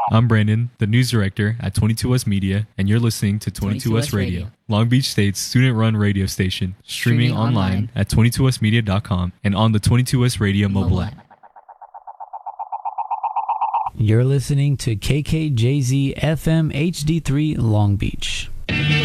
I'm Brandon, the news director at 22us Media, and you're listening to 22us Radio, Long Beach State's student-run radio station, streaming online at 22usmedia.com and on the 22us Radio mobile app. You're listening to KKJZ FM HD3 Long Beach.